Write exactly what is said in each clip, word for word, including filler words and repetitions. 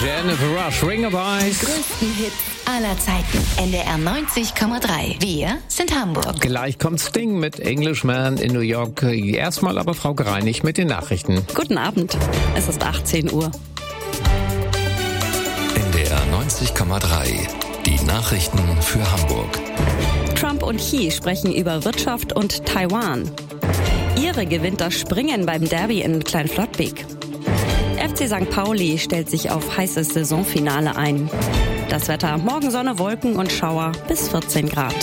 Jennifer Rush, Ring of Ice. Die größten Hits aller Zeiten. N D R neunzig Komma drei. Wir sind Hamburg. Gleich kommt Sting mit Englishman in New York. Erstmal aber Frau Greinig mit den Nachrichten. Guten Abend. Es ist achtzehn Uhr. N D R neunzig Komma drei. Die Nachrichten für Hamburg. Trump und Xi sprechen über Wirtschaft und Taiwan. Ihre gewinnt das Springen beim Derby in Kleinflottbek. F C Sankt Pauli stellt sich auf heißes Saisonfinale ein. Das Wetter: morgen Sonne, Wolken und Schauer bis vierzehn Grad.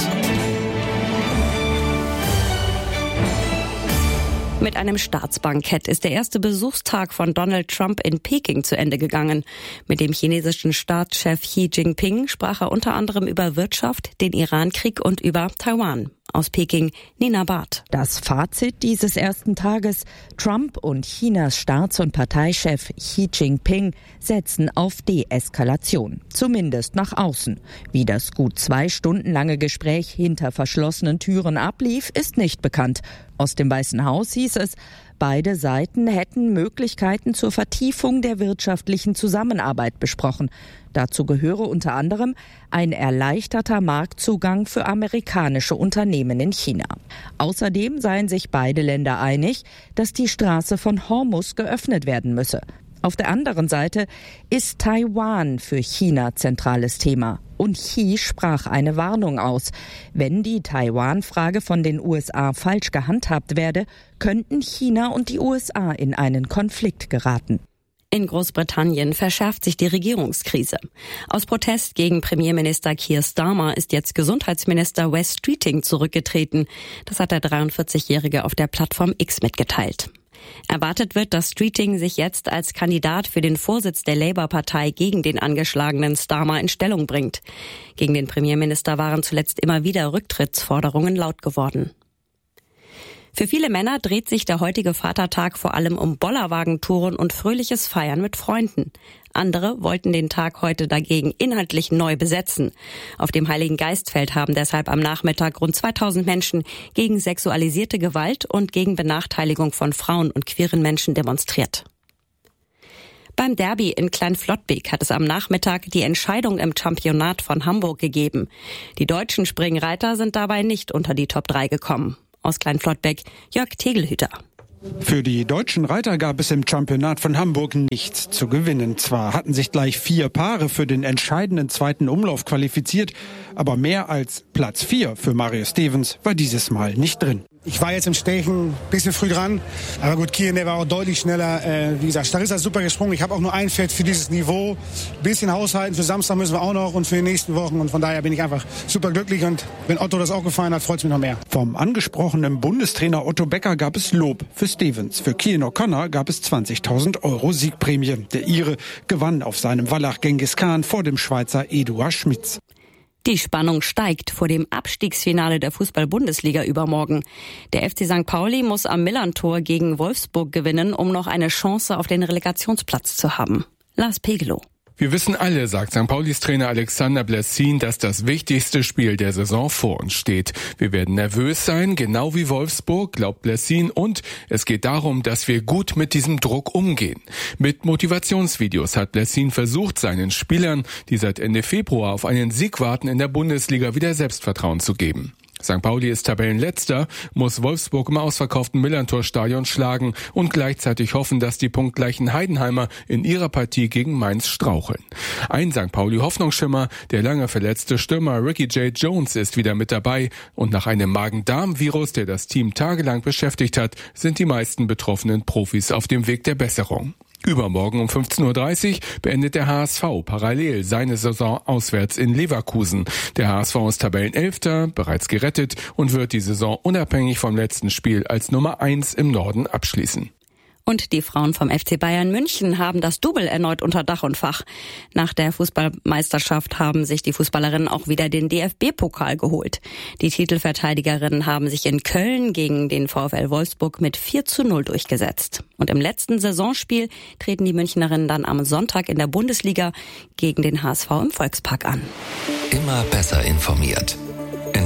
Mit einem Staatsbankett ist der erste Besuchstag von Donald Trump in Peking zu Ende gegangen. Mit dem chinesischen Staatschef Xi Jinping sprach er unter anderem über Wirtschaft, den Iran-Krieg und über Taiwan. Aus Peking, Nina Barth. Das Fazit dieses ersten Tages: Trump und Chinas Staats- und Parteichef Xi Jinping setzen auf Deeskalation. Zumindest nach außen. Wie das gut zwei Stunden lange Gespräch hinter verschlossenen Türen ablief, ist nicht bekannt. Aus dem Weißen Haus hieß es, beide Seiten hätten Möglichkeiten zur Vertiefung der wirtschaftlichen Zusammenarbeit besprochen. Dazu gehöre unter anderem ein erleichterter Marktzugang für amerikanische Unternehmen in China. Außerdem seien sich beide Länder einig, dass die Straße von Hormuz geöffnet werden müsse. Auf der anderen Seite ist Taiwan für China zentrales Thema. Und Xi sprach eine Warnung aus. Wenn die Taiwan-Frage von den U S A falsch gehandhabt werde, könnten China und die U S A in einen Konflikt geraten. In Großbritannien verschärft sich die Regierungskrise. Aus Protest gegen Premierminister Keir Starmer ist jetzt Gesundheitsminister Wes Streeting zurückgetreten. Das hat der dreiundvierzigjährige auf der Plattform X mitgeteilt. Erwartet wird, dass Streeting sich jetzt als Kandidat für den Vorsitz der Labour-Partei gegen den angeschlagenen Starmer in Stellung bringt. Gegen den Premierminister waren zuletzt immer wieder Rücktrittsforderungen laut geworden. Für viele Männer dreht sich der heutige Vatertag vor allem um Bollerwagentouren und fröhliches Feiern mit Freunden. Andere wollten den Tag heute dagegen inhaltlich neu besetzen. Auf dem Heiligen Geistfeld haben deshalb am Nachmittag rund zweitausend Menschen gegen sexualisierte Gewalt und gegen Benachteiligung von Frauen und queeren Menschen demonstriert. Beim Derby in Kleinflottbek hat es am Nachmittag die Entscheidung im Championat von Hamburg gegeben. Die deutschen Springreiter sind dabei nicht unter die Top drei gekommen. Aus Kleinflottbek, Jörg Tegelhüter. Für die deutschen Reiter gab es im Championat von Hamburg nichts zu gewinnen. Zwar hatten sich gleich vier Paare für den entscheidenden zweiten Umlauf qualifiziert, aber mehr als Platz vier für Mario Stevens war dieses Mal nicht drin. Ich war jetzt im Stechen ein bisschen früh dran, aber gut, Kian, der war auch deutlich schneller. Äh, wie gesagt, Starissa ist super gesprungen. Ich habe auch nur ein Pferd für dieses Niveau. Ein bisschen haushalten, für Samstag müssen wir auch noch und für die nächsten Wochen. Und von daher bin ich einfach super glücklich. Und wenn Otto das auch gefallen hat, freut es mich noch mehr. Vom angesprochenen Bundestrainer Otto Becker gab es Lob für Stevens. Für Cian O'Connor gab es zwanzigtausend Euro Siegprämie. Der Ire gewann auf seinem Wallach Genghis Khan vor dem Schweizer Eduard Schmitz. Die Spannung steigt vor dem Abstiegsfinale der Fußball-Bundesliga übermorgen. Der F C Sankt Pauli muss am Millerntor gegen Wolfsburg gewinnen, um noch eine Chance auf den Relegationsplatz zu haben. Lars Pegelow. Wir wissen alle, sagt Sankt Paulis Trainer Alexander Blessin, dass das wichtigste Spiel der Saison vor uns steht. Wir werden nervös sein, genau wie Wolfsburg, glaubt Blessin, und es geht darum, dass wir gut mit diesem Druck umgehen. Mit Motivationsvideos hat Blessin versucht, seinen Spielern, die seit Ende Februar auf einen Sieg warten, in der Bundesliga wieder Selbstvertrauen zu geben. Sankt Pauli ist Tabellenletzter, muss Wolfsburg im ausverkauften Millerntor-Stadion schlagen und gleichzeitig hoffen, dass die punktgleichen Heidenheimer in ihrer Partie gegen Mainz straucheln. Ein Sankt Pauli-Hoffnungsschimmer, der lange verletzte Stürmer Ricky J. Jones, ist wieder mit dabei, und nach einem Magen-Darm-Virus, der das Team tagelang beschäftigt hat, sind die meisten betroffenen Profis auf dem Weg der Besserung. Übermorgen um fünfzehn Uhr dreißig beendet der H S V parallel seine Saison auswärts in Leverkusen. Der H S V ist Tabellenelfter, bereits gerettet, und wird die Saison unabhängig vom letzten Spiel als Nummer eins im Norden abschließen. Und die Frauen vom F C Bayern München haben das Double erneut unter Dach und Fach. Nach der Fußballmeisterschaft haben sich die Fußballerinnen auch wieder den D F B-Pokal geholt. Die Titelverteidigerinnen haben sich in Köln gegen den VfL Wolfsburg mit vier zu null durchgesetzt. Und im letzten Saisonspiel treten die Münchnerinnen dann am Sonntag in der Bundesliga gegen den H S V im Volkspark an. Immer besser informiert. N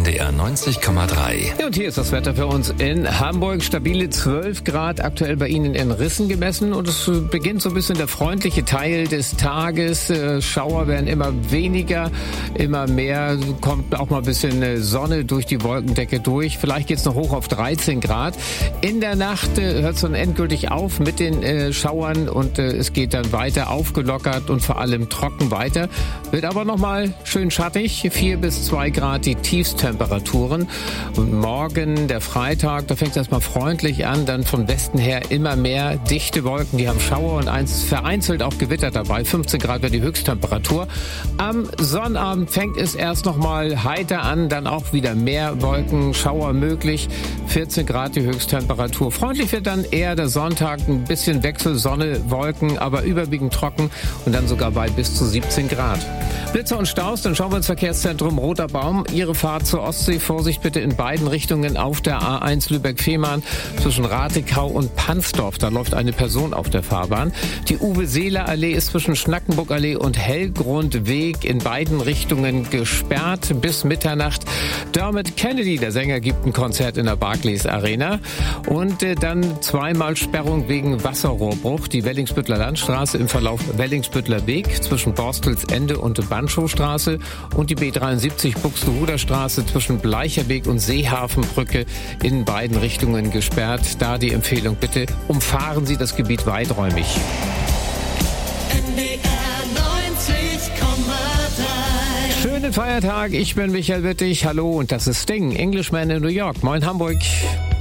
D R neunzig Komma drei. Ja, und hier ist das Wetter für uns in Hamburg. Stabile zwölf Grad, aktuell bei Ihnen in Rissen gemessen. Und es beginnt so ein bisschen der freundliche Teil des Tages. Schauer werden immer weniger, immer mehr. Kommt auch mal ein bisschen Sonne durch die Wolkendecke durch. Vielleicht geht es noch hoch auf dreizehn Grad. In der Nacht hört es dann endgültig auf mit den Schauern. Und es geht dann weiter aufgelockert und vor allem trocken weiter. Wird aber nochmal schön schattig. vier bis zwei Grad die Tiefstemperaturen. Und morgen, der Freitag, da fängt es erstmal freundlich an. Dann von Westen her immer mehr dichte Wolken. Die haben Schauer und eins vereinzelt auch Gewitter dabei. fünfzehn Grad wird die Höchsttemperatur. Am Sonnabend fängt es erst nochmal heiter an. Dann auch wieder mehr Wolken, Schauer möglich. vierzehn Grad die Höchsttemperatur. Freundlich wird dann eher der Sonntag. Ein bisschen Wechsel, Sonne, Wolken, aber überwiegend trocken. Und dann sogar bei bis zu siebzehn Grad. Blitze und Staus, dann schauen wir ins Verkehrszentrum Roter Baum. Ihre Fahrt zur Ostsee, Vorsicht bitte in beiden Richtungen auf der A eins Lübeck-Fehmarn zwischen Ratekau und Pansdorf. Da läuft eine Person auf der Fahrbahn. Die Uwe-Seeler-Allee ist zwischen Schnackenburg-Allee und Hellgrundweg in beiden Richtungen gesperrt bis Mitternacht. Dermot Kennedy, der Sänger, gibt ein Konzert in der Barclays Arena. Und äh, dann zweimal Sperrung wegen Wasserrohrbruch. Die Wellingsbüttler Landstraße im Verlauf Wellingsbüttler Weg zwischen Borstelsende und Banschowstraße und die B dreiundsiebzig Buxtehuder Straße zwischen Bleicherweg und Seehafenbrücke in beiden Richtungen gesperrt. Da die Empfehlung, bitte umfahren Sie das Gebiet weiträumig. N D R neunzig Komma drei. Schönen Feiertag, ich bin Michael Wittig, hallo und das ist Sting, Englishman in New York. Moin Hamburg.